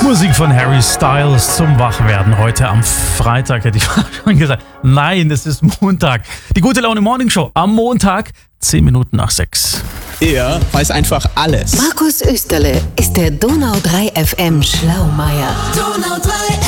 Musik von Harry Styles zum Wachwerden. Heute am Freitag hätte ich schon gesagt. Nein, es ist Montag. Die Gute Laune Morning Show am Montag, 10 Minuten nach 6. Er weiß einfach alles. Markus Österle ist der Donau 3 FM Schlaumeier. Donau 3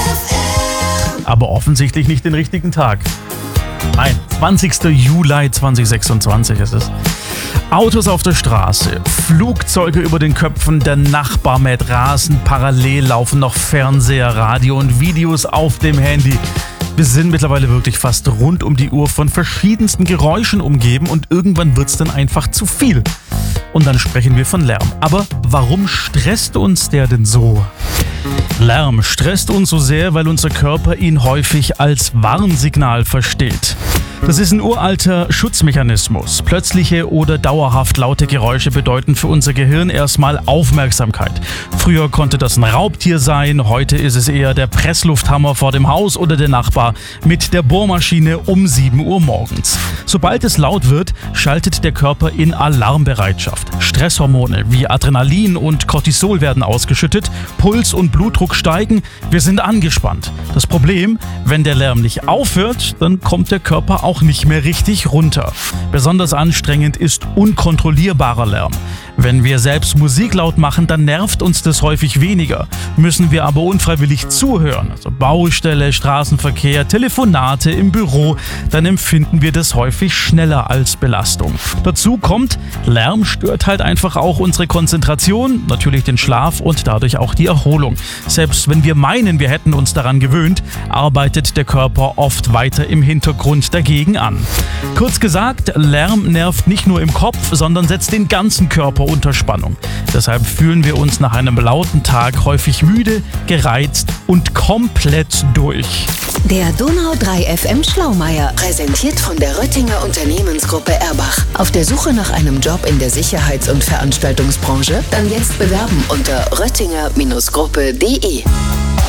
FM. Aber offensichtlich nicht den richtigen Tag. Nein, 20. Juli 2026 ist es. Autos auf der Straße, Flugzeuge über den Köpfen, der Nachbar mäht Rasen, parallel laufen noch Fernseher, Radio und Videos auf dem Handy. Wir sind mittlerweile wirklich fast rund um die Uhr von verschiedensten Geräuschen umgeben und irgendwann wird's dann einfach zu viel. Und dann sprechen wir von Lärm. Aber warum stresst uns der denn so? Lärm stresst uns so sehr, weil unser Körper ihn häufig als Warnsignal versteht. Das ist ein uralter Schutzmechanismus. Plötzliche oder dauerhaft laute Geräusche bedeuten für unser Gehirn erstmal Aufmerksamkeit. Früher konnte das ein Raubtier sein, heute ist es eher der Presslufthammer vor dem Haus oder der Nachbar mit der Bohrmaschine um 7 Uhr morgens. Sobald es laut wird, schaltet der Körper in Alarmbereitschaft. Stresshormone wie Adrenalin und Cortisol werden ausgeschüttet, Puls und Blutdruck steigen, wir sind angespannt. Das Problem, wenn der Lärm nicht aufhört, dann kommt der Körper auch nicht mehr richtig runter. Besonders anstrengend ist unkontrollierbarer Lärm. Wenn wir selbst Musik laut machen, dann nervt uns das häufig weniger. Müssen wir aber unfreiwillig zuhören, also Baustelle, Straßenverkehr, Telefonate im Büro, dann empfinden wir das häufig schneller als Belastung. Dazu kommt, Lärm stört halt einfach auch unsere Konzentration, natürlich den Schlaf und dadurch auch die Erholung. Selbst wenn wir meinen, wir hätten uns daran gewöhnt, arbeitet der Körper oft weiter im Hintergrund dagegen an. Kurz gesagt, Lärm nervt nicht nur im Kopf, sondern setzt den ganzen Körper unter Spannung. Deshalb fühlen wir uns nach einem lauten Tag häufig müde, gereizt und komplett durch. Der Donau 3 FM Schlaumeier, präsentiert von der Röttinger Unternehmensgruppe Erbach. Auf der Suche nach einem Job in der Sicherheits- und Veranstaltungsbranche? Dann jetzt bewerben unter röttinger-gruppe.de.